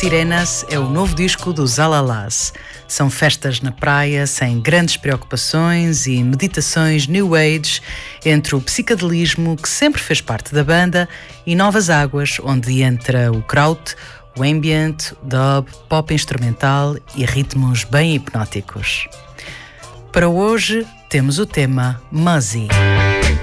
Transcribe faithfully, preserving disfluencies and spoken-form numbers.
Sirenas é o novo disco dos Alalás. São festas na praia, sem grandes preocupações e meditações new age entre o psicadelismo, que sempre fez parte da banda, e novas águas, onde entra o kraut, o ambient, dub, pop instrumental e ritmos bem hipnóticos. Para hoje, temos o tema Muzzy.